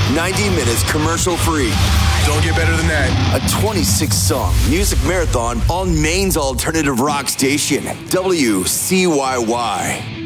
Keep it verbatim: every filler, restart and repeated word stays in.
ninety minutes commercial free. Don't get better than that. A twenty-six song music marathon on Maine's alternative rock station, W C Y Y.